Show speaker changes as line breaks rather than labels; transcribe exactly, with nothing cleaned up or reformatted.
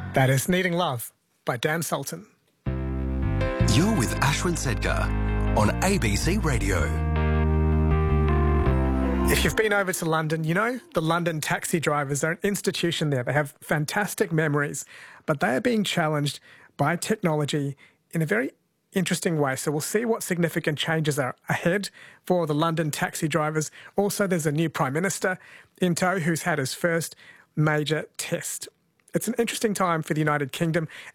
That is Needing Love by Dan Sultan.
You're with Ashwin Sedkar on A B C Radio.
If you've been over to London, you know the London taxi drivers are an institution there. They have fantastic memories, but they are being challenged by technology in a very interesting way. So we'll see what significant changes are ahead for the London taxi drivers. Also, there's a new Prime Minister in tow who's had his first major test. It's an interesting time for the United Kingdom,